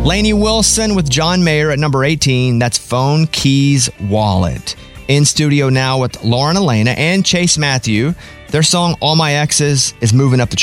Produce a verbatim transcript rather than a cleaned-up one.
Lainey Wilson with John Mayer at number eighteen. That's Phone, Keys, Wallet. In studio now with Lauren Elena and Chase Matthew. Their song, All My Exes, is moving up the